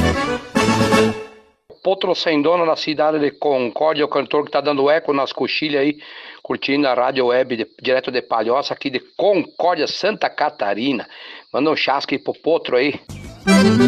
Potro Sem Dono na cidade de Concórdia, o cantor que tá dando eco nas coxilhas aí, curtindo a rádio web direto de Palhoça, aqui de Concórdia, Santa Catarina. Manda um chasque pro Potro aí.